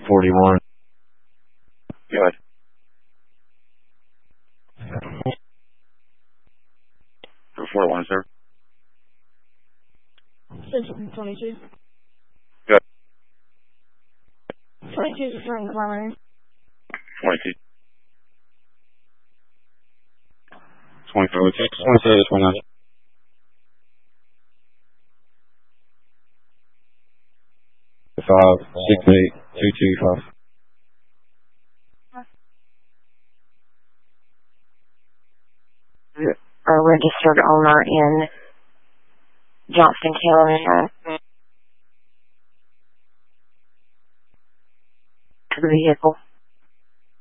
41. Go ahead. 41, sir. 22. Go ahead. 22 is referring to primary. 22. 27 to 29. 568 225. A registered owner in Johnston County to the vehicle.